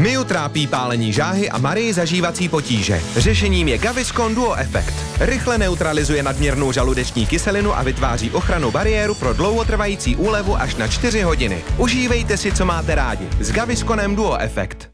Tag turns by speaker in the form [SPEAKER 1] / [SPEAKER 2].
[SPEAKER 1] Miu trápí pálení žáhy a Marii zažívací potíže. Řešením je Gaviscon Duo Effect. Rychle neutralizuje nadměrnou žaludeční kyselinu a vytváří ochrannou bariéru pro dlouhotrvající úlevu až na 4 hodiny. Užívejte si, co máte rádi. S Gavisconem Duo Effect.